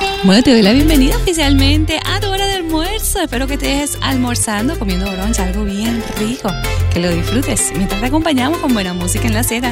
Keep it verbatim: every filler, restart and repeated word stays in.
Bueno, te doy la bienvenida oficialmente a tu hora de almuerzo. Espero que estés almorzando, comiendo brunch, algo bien rico, que lo disfrutes mientras te acompañamos con buena música en la Z.